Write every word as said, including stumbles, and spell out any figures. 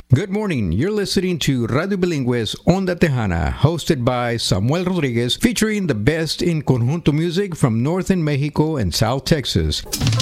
Good morning. You're listening to Radio Bilingües Onda Tejana, hosted by Samuel Rodriguez, featuring the best in conjunto music from northern Mexico and South Texas.